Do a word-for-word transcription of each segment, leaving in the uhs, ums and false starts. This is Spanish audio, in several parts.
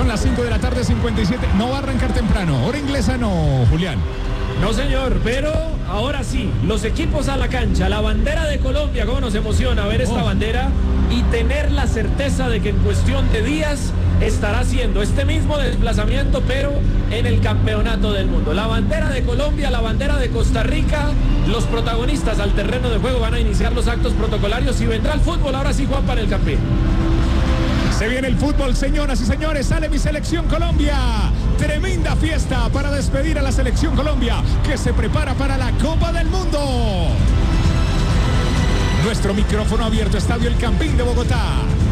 Son las cinco de la tarde, cincuenta y siete. No va a arrancar temprano. Hora inglesa no, Julián. No, señor, pero ahora sí, los equipos a la cancha, la bandera de Colombia, cómo nos emociona ver esta oh. bandera y tener la certeza de que en cuestión de días estará haciendo este mismo desplazamiento, pero en el campeonato del mundo. La bandera de Colombia, la bandera de Costa Rica, los protagonistas al terreno de juego van a iniciar los actos protocolarios y vendrá el fútbol, ahora sí, Juan, para el Campín. Se viene el fútbol, señoras y señores, sale mi selección Colombia. Tremenda fiesta para despedir a la selección Colombia, que se prepara para la Copa del Mundo. Nuestro micrófono abierto, Estadio El Campín de Bogotá.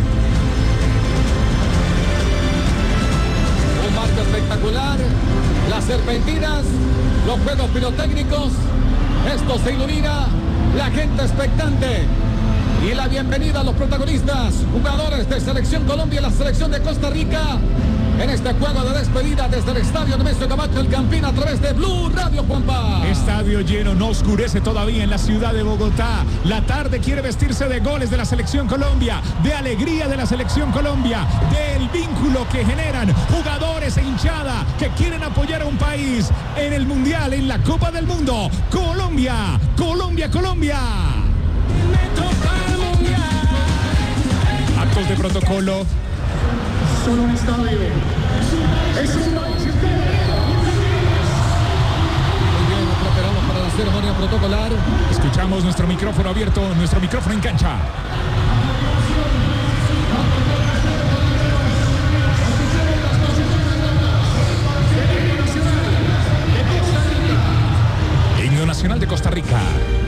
Un marco espectacular, las serpentinas, los juegos pirotécnicos, esto se ilumina, la gente expectante. Y la bienvenida a los protagonistas, jugadores de Selección Colombia y la Selección de Costa Rica, en este juego de despedida desde el Estadio Nemesio Camacho El Campín a través de Blue Radio, Juanpa. Estadio lleno, no oscurece todavía en la ciudad de Bogotá. La tarde quiere vestirse de goles de la Selección Colombia, de alegría de la Selección Colombia, del vínculo que generan jugadores e hinchada que quieren apoyar a un país en el Mundial, en la Copa del Mundo. Colombia, Colombia, Colombia. Actos de protocolo. Solo un estadio. Es un país entero. Muy bien, nos preparamos para la ceremonia protocolar. Escuchamos nuestro micrófono abierto, nuestro micrófono en cancha. Himno nacional de Costa Rica.